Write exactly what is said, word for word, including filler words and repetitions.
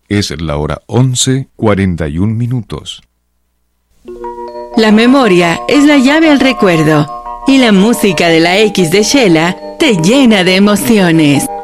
Es la hora once cuarenta y un minutos. La memoria es la llave al recuerdo y la música de la X de Shela te llena de emociones.